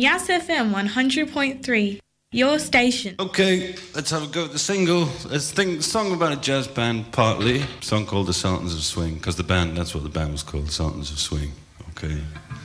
Yas FM 100.3, your station. Okay, let's have a go at the single. Let's think a song about a jazz band, partly. A song called The Sultans of Swing, because the band, that's what the band was called, The Sultans of Swing. Okay.